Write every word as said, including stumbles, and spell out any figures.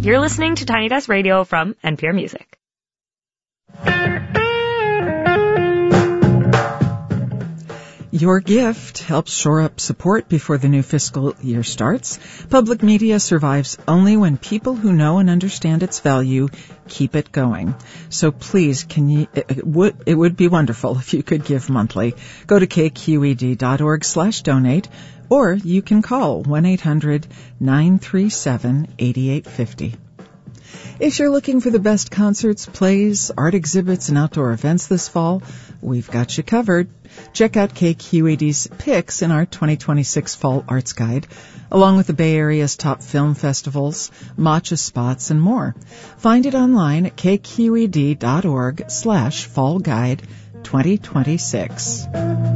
You're listening to Tiny Desk Radio from N P R Music. Your gift helps shore up support before the new fiscal year starts. Public media survives only when people who know and understand its value keep it going. So please, can you, it would, it would be wonderful if you could give monthly. Go to kqed.org slash donate, or you can call one eight hundred nine three seven eight eight five zero. If you're looking for the best concerts, plays, art exhibits, and outdoor events this fall, we've got you covered. Check out K Q E D's picks in our twenty twenty-six Fall Arts Guide, along with the Bay Area's top film festivals, matcha spots, and more. Find it online at kqed.org slash fall guide 2026.